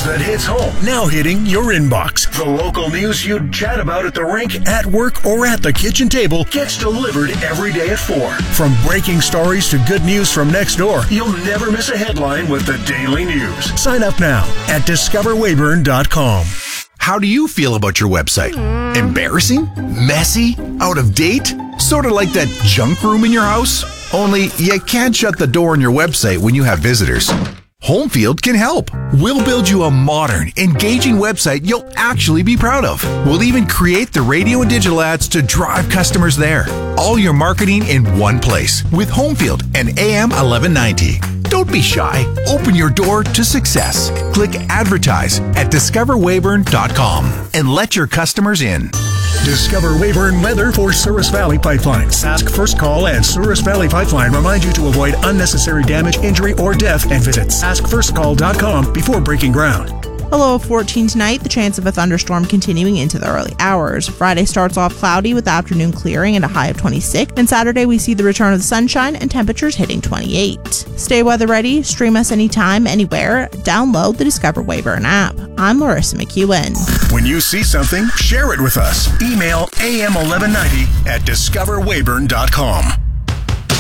news that hits home, now hitting your inbox. The local news you'd chat about at the rink, at work, or at the kitchen table gets delivered every day at 4. From breaking stories to good news from next door, you'll never miss a headline with the Daily News. Sign up now at discoverwayburn.com. How do you feel about your website? Embarrassing? Messy? Out of date? Sort of like that junk room in your house? Only you can't shut the door on your website when you have visitors. Homefield can help. We'll build you a modern, engaging website you'll actually be proud of. We'll even create the radio and digital ads to drive customers there. All your marketing in one place with Homefield and AM 1190. Don't be shy. Open your door to success. Click advertise at discoverwayburn.com and let your customers in. Discover Weyburn weather for Souris Valley Pipeline. Sask First Call and Souris Valley Pipeline remind you to avoid unnecessary damage, injury, or death and visit saskfirstcall.com before breaking ground. A low of 14 tonight, the chance of a thunderstorm continuing into the early hours. Friday starts off cloudy with the afternoon clearing and a high of 26. And Saturday we see the return of the sunshine and temperatures hitting 28. Stay weather ready, stream us anytime, anywhere. Download the Discover Weyburn app. I'm Larissa McEwen. When you see something, share it with us. Email am1190 at discoverwayburn.com.